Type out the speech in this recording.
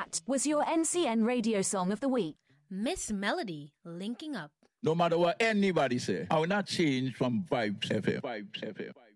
That was your NCN radio song of the week. Miss Melody, linking up. No matter what anybody say, I will not change from Vibes FM.